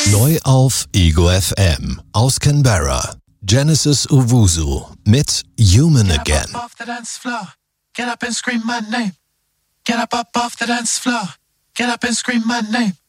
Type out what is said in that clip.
Neu auf Ego FM aus Canberra. Genesis Owusu mit Human Again. Get up off the dance floor. Get up and scream my name. Get up off the dance floor. Get up and scream my name.